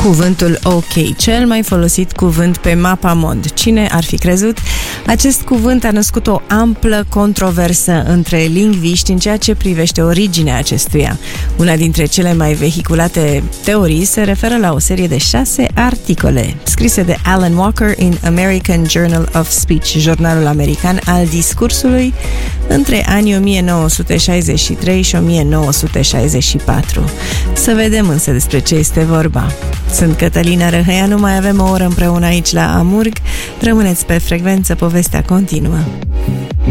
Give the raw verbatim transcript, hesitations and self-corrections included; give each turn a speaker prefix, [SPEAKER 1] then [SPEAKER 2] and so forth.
[SPEAKER 1] Cuvântul ok, cel mai folosit cuvânt pe mapamond. Cine ar fi crezut? Acest cuvânt a născut o amplă controversă între lingviști în ceea ce privește originea acestuia. Una dintre cele mai vehiculate teorii se referă la o serie de șase articole scrise de Alan Walker în American Journal of Speech, jurnalul american al discursului, între anii o mie nouă sute șaizeci și trei și o mie nouă sute șaizeci și patru. Să vedem însă despre ce este vorba. Sunt Cătălina Răhăianu, mai avem o oră împreună aici la Amurg. Rămâneți pe frecvență, povestea continuă.